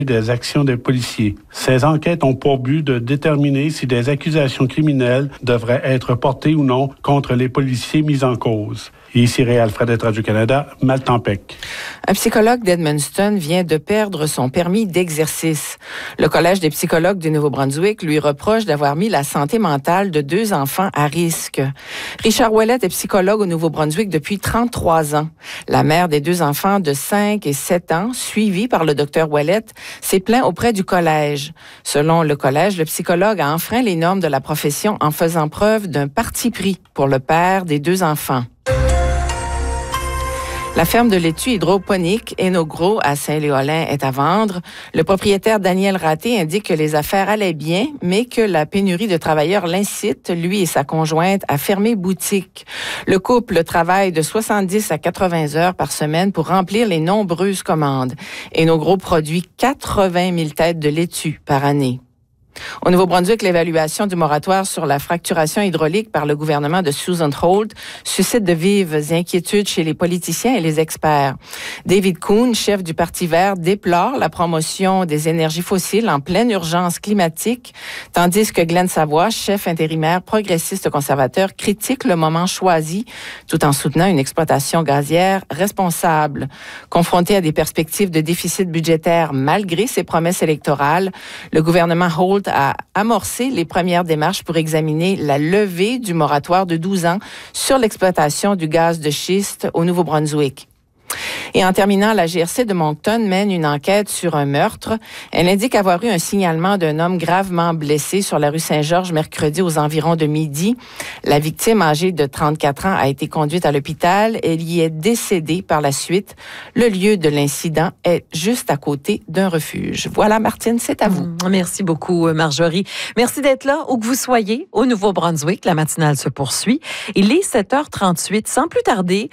des actions des policiers. Ces enquêtes ont pour but de déterminer si des accusations criminelles devraient être portées ou non contre les policiers mis en cause. Ici Réal Fred de Radio-Canada, Maltempec. Un psychologue d'Edmundston vient de perdre son permis d'exercice. Le Collège des psychologues du Nouveau-Brunswick lui reproche d'avoir mis la santé mentale de 2 enfants à risque. Richard Ouellet est psychologue au Nouveau-Brunswick depuis 33 ans. La mère des 2 enfants de 5 et 7 ans, suivie par le docteur Ouellet, s'est plaint auprès du collège. Selon le collège, le psychologue a enfreint les normes de la profession en faisant preuve d'un parti pris pour le père des 2 enfants. La ferme de laitue hydroponique Enogro à Saint-Léolin est à vendre. Le propriétaire Daniel Raté indique que les affaires allaient bien, mais que la pénurie de travailleurs l'incite, lui et sa conjointe, à fermer boutique. Le couple travaille de 70 à 80 heures par semaine pour remplir les nombreuses commandes. Enogro produit 80 000 têtes de laitue par année. Au Nouveau-Brunswick, l'évaluation du moratoire sur la fracturation hydraulique par le gouvernement de Susan Holt suscite de vives inquiétudes chez les politiciens et les experts. David Kuhn, chef du Parti vert, déplore la promotion des énergies fossiles en pleine urgence climatique, tandis que Glenn Savoie, chef intérimaire progressiste conservateur, critique le moment choisi tout en soutenant une exploitation gazière responsable. Confronté à des perspectives de déficit budgétaire malgré ses promesses électorales, le gouvernement Holt a amorcé les premières démarches pour examiner la levée du moratoire de 12 ans sur l'exploitation du gaz de schiste au Nouveau-Brunswick. Et en terminant, la GRC de Moncton mène une enquête sur un meurtre. Elle indique avoir eu un signalement d'un homme gravement blessé sur la rue Saint-Georges mercredi aux environs de midi. La victime, âgée de 34 ans, a été conduite à l'hôpital. Elle y est décédée par la suite. Le lieu de l'incident est juste à côté d'un refuge. Voilà, Martine, c'est à vous. Merci beaucoup, Marjorie. Merci d'être là, où que vous soyez, au Nouveau-Brunswick. La matinale se poursuit. Il est 7h38. Sans plus tarder,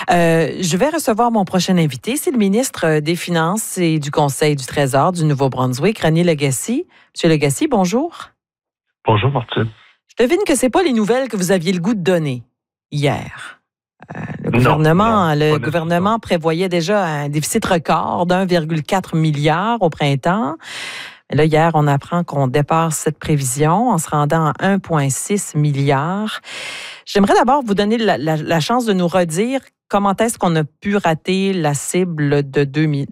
je vais recevoir mon prochain invité, c'est le ministre des Finances et du Conseil du Trésor du Nouveau-Brunswick, René Legacy. Monsieur Legacy, bonjour. Bonjour, Martine. Je devine que ce n'est pas les nouvelles que vous aviez le goût de donner hier. Le gouvernement prévoyait déjà un déficit record d'1,4 milliard au printemps. Mais là, hier, on apprend qu'on dépasse cette prévision en se rendant à 1,6 milliard. J'aimerais d'abord vous donner la chance de nous redire comment est-ce qu'on a pu rater la cible de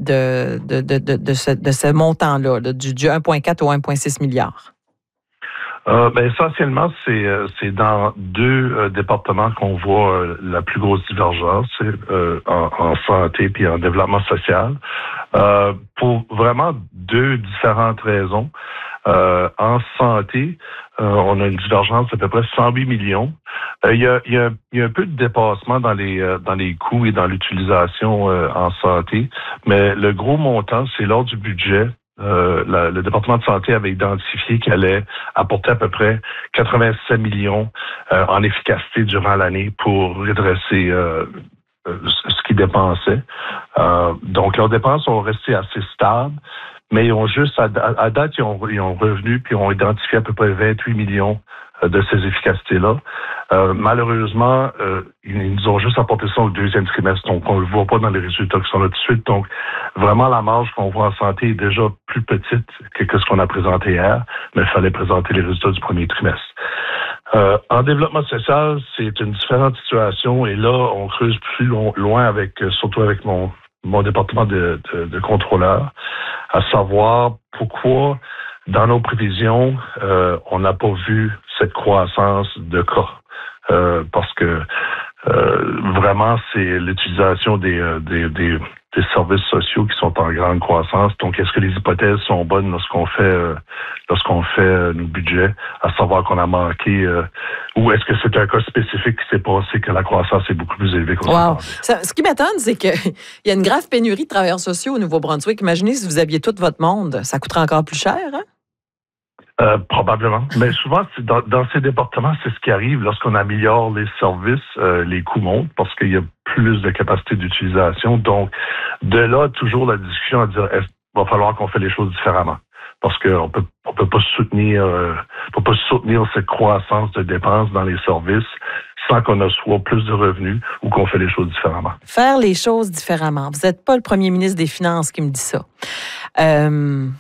ce montant-là, du 1,4 au 1,6 milliard? Essentiellement, c'est dans 2 départements qu'on voit la plus grosse divergence, en santé puis en développement social, pour vraiment 2 différentes raisons. En santé, on a une divergence d'à peu près 108 millions. Il y a un peu de dépassement dans les coûts et dans l'utilisation en santé, mais le gros montant, c'est lors du budget. Le département de santé avait identifié qu'il allait apporter à peu près 87 millions en efficacité durant l'année pour redresser ce qu'ils dépensaient. Donc, leurs dépenses ont resté assez stables, mais ils ont juste, à date, ils ont revenu puis ont identifié à peu près 28 millions de ces efficacités-là. Malheureusement, ils nous ont juste apporté ça au 2e trimestre, donc on ne le voit pas dans les résultats qui sont là tout de suite. Donc, vraiment, la marge qu'on voit en santé est déjà plus petite que ce qu'on a présenté hier, mais il fallait présenter les résultats du 1er trimestre. En développement social, c'est une différente situation, et là, on creuse plus loin surtout avec mon département de contrôleur, à savoir pourquoi, dans nos prévisions, on n'a pas vu cette croissance de cas. Parce que vraiment, c'est l'utilisation des services sociaux qui sont en grande croissance. Donc, est-ce que les hypothèses sont bonnes lorsqu'on fait nos budgets, à savoir qu'on a manqué, ou est-ce que c'est un cas spécifique qui s'est passé, que la croissance est beaucoup plus élevée qu'on wow. Ce qui m'étonne, c'est qu'il y a une grave pénurie de travailleurs sociaux au Nouveau-Brunswick. Imaginez si vous aviez tout votre monde, ça coûterait encore plus cher, hein? Probablement. Mais souvent, dans ces départements, c'est ce qui arrive lorsqu'on améliore les services, les coûts montent parce qu'il y a plus de capacité d'utilisation. Donc, de là, toujours la discussion à dire, va falloir qu'on fait les choses différemment. Parce qu'on peut pas soutenir cette croissance de dépenses dans les services sans qu'on ait soit plus de revenus ou qu'on fait les choses différemment. Faire les choses différemment. Vous n'êtes pas le premier ministre des Finances qui me dit ça.